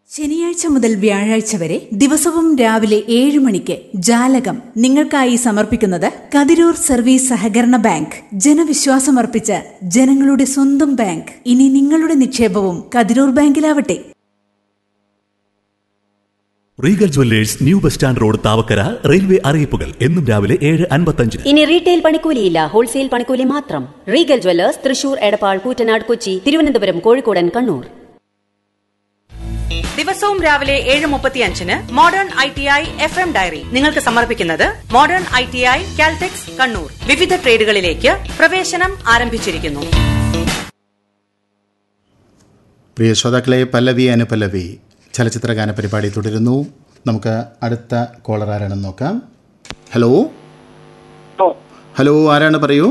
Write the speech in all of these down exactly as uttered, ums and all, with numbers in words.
ശനിയാഴ്ച മുതൽ വ്യാഴാഴ്ച വരെ ദിവസവും രാവിലെ ഏഴ് മണിക്ക് ജാലകം നിങ്ങൾക്കായി സമർപ്പിക്കുന്നത് കതിരൂർ സർവീസ് സഹകരണ ബാങ്ക്. ജനവിശ്വാസമർപ്പിച്ച ജനങ്ങളുടെ സ്വന്തം ബാങ്ക്. ഇനി നിങ്ങളുടെ നിക്ഷേപവും Kathirur ബാങ്കിലാവട്ടെ. Regal Jewellers new bus stand road Thavakkara. Railway അറിയിപ്പുകൾ എന്നും രാവിലെ ഏഴ് അൻപത്തഞ്ചിന്. ഇനി റീറ്റെയിൽ പണിക്കൂലിയില്ല, ഹോൾസെയിൽ പണിക്കൂലി മാത്രം. Regal Jewellers Thrissur, Edappal, Koottanad, Kochi, Thiruvananthapuram, കോഴിക്കോടൻ, Kannur. ദിവസവും രാവിലെ ഏഴ് മുപ്പത്തിയഞ്ചിന് modern I T I F M diary നിങ്ങൾക്ക് സമർപ്പിക്കുന്നത് modern I T I Caltex Kannur. വിവിധ ട്രേഡുകളിലേക്ക് പ്രവേശനം ആരംഭിച്ചിരിക്കുന്നു. പ്രിയ ശ്രോതാക്കളെ, പല്ലവി അനുപല്ലവി ചലച്ചിത്ര ഗാന പരിപാടി തുടരുന്നു. നമുക്ക് അടുത്ത കോളർ ആരാണെന്ന് നോക്കാം. ഹലോ ഹലോ ആരാണ് പറയൂ.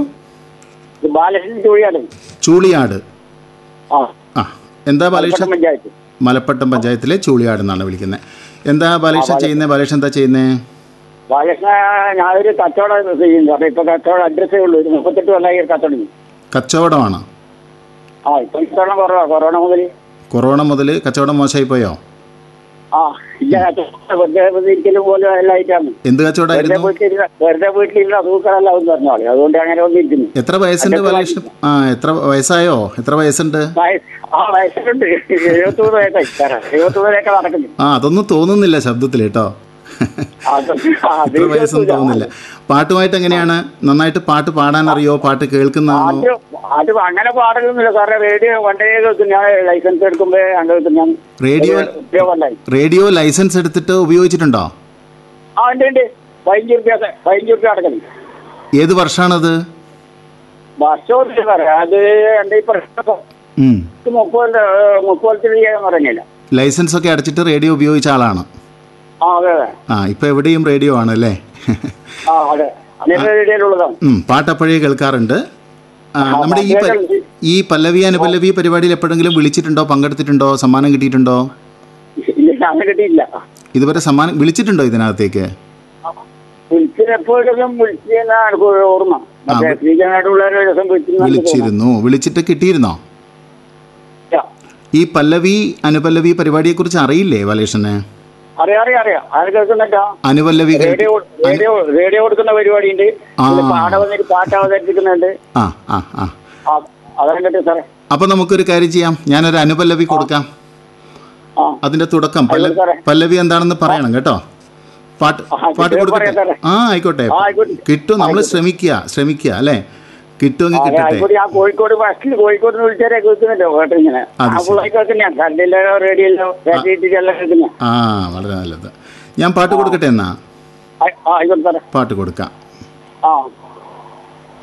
ചൂളിയാട്. ആ, എന്താ ബാലകൃഷ്ണൻ? മലപ്പട്ടം പഞ്ചായത്തിലെ ചൂളിയാട് എന്നാണ് വിളിക്കുന്നത്. എന്താ ബാലകൃഷ്ണൻ ചെയ്യുന്നത്? ബാലകൃഷ്ണൻ എന്താ ചെയ്യുന്നത്? ബാലകൃഷ്ണ ഞാനൊരു കച്ചവടം ചെയ്യുന്നു. അപ്പൊ ഇപ്പൊ കച്ചവടം അഡ്രസ്സേ ഉള്ളൂ. ഒരു മുപ്പത്തെട്ട് കൊല്ലമായി കച്ചവടം. കച്ചവടമാണ്. ആ, ഇപ്പൊ കച്ചവടം കുറവാ. കൊറോണ മുതൽ കൊറോണ മുതൽ കച്ചവടം മോശമായി പോയോ? ആ, ഇല്ല. വെറുതെ ഇരിക്കലും പോലെ എല്ലായിട്ടാണ്. എന്ത് കച്ചവടമായിരുന്നു? വെറുതെ വീട്ടിലിരുന്ന തൂക്കളെല്ലാം ഒന്ന് പറഞ്ഞോളെ. അതുകൊണ്ട് അങ്ങനെ വന്നിരിക്കുന്നു. എത്ര വയസ്സുണ്ട് ബാലകൃഷ്ണൻ? ആ, എത്ര വയസ്സായോ? എത്ര വയസ്സുണ്ട്? ആ, വയസ്സുണ്ട്. എഴുപത്തിമൂന്ന് വയസ്സായി. എഴുപത്തിമൂന്നിലൊക്കെ നടക്കുന്നു. ആ, അതൊന്നും തോന്നുന്നില്ല ശബ്ദത്തിൽ കേട്ടോ. അത്ര വയസ്സൊന്നും തോന്നുന്നില്ല. പാട്ടുമായിട്ട് എങ്ങനെയാണ്? നന്നായിട്ട് പാട്ട് പാടാൻ അറിയോ? പാട്ട് കേൾക്കുന്നതാണോ? അത് അങ്ങനെ പാടുന്നില്ല സാറേ. റേഡിയോ വണ്ടേ കേൾക്കും. ഞാൻ ലൈസൻസ് എടുക്കുമ്പോ അങ്ങനെ ഞാൻ റേഡിയോ റേഡിയോ ലൈസൻസ് എടുത്തിട്ട് ഉപയോഗിച്ചിട്ടുണ്ടോ? ആ, ഉണ്ട് ഉണ്ട്. പതിനഞ്ച് റുപ്യ പതിനഞ്ച് റുപ്യ അടക്കണം. ഏത് വർഷമാണത്? വർഷം പറയാം. അത് എന്റെ മുപ്പത് മുപ്പത്തി പറഞ്ഞില്ല. ലൈസൻസ് ഒക്കെ അടച്ചിട്ട് റേഡിയോ ഉപയോഗിച്ച ആളാണ്. ആ, അതെ അതെ. ആ, ഇപ്പൊ എവിടെയും റേഡിയോ ആണ് അല്ലേ? ആ, അതെ. പാട്ടപ്പോഴേ കേൾക്കാറുണ്ട്. നമ്മുടെ ഈ ഈ പല്ലവി അനുപല്ലവി പരിപാടിയിൽ എപ്പോഴെങ്കിലും വിളിച്ചിട്ടുണ്ടോ? പങ്കെടുത്തിട്ടുണ്ടോ? സമ്മാനം കിട്ടിയിട്ടുണ്ടോ? കിട്ടിയില്ല. ഇതുവരെ സമ്മാനം വിളിച്ചിട്ടുണ്ടോ ഇതിനകത്തേക്ക്? വിളിച്ചിരുന്നു. വിളിച്ചിട്ട് കിട്ടിയിരുന്നോ? ഈ പല്ലവി അനുപല്ലവി പരിപാടിയെ കുറിച്ച് അറിയില്ലേ ബാലകൃഷ്ണന്? അനുപല്ലവി റേഡിയോ കൊടുക്കുന്ന പരിപാടിയുണ്ട്. പാട്ട് അവതരിപ്പിക്കുന്നുണ്ട്. അപ്പൊ നമുക്കൊരു കാര്യം ചെയ്യാം. ഞാനൊരു അനുപല്ലവി കൊടുക്കാം. അതിന്റെ തുടക്കം പല്ലവി എന്താണെന്ന് പറയണം കേട്ടോ. പാട്ട് പാട്ട് കൊടുക്കട്ടെ? ആ, ആയിക്കോട്ടെ. കിട്ടും. നമ്മൾ ശ്രമിക്കുക ശ്രമിക്കുക അല്ലേ? കിട്ടുമെങ്കിൽ കിട്ടട്ടെ. കോഴിക്കോട് കോഴിക്കോട് വിളിച്ചാലേ കേൾക്കുന്നുണ്ടോ കേട്ടോ? ഇങ്ങനെ റേഡിയോ. ആ, വളരെ നല്ലത്. ഞാൻ പാട്ട് കൊടുക്കട്ടെ എന്നാ? പാട്ട് കൊടുക്കാം.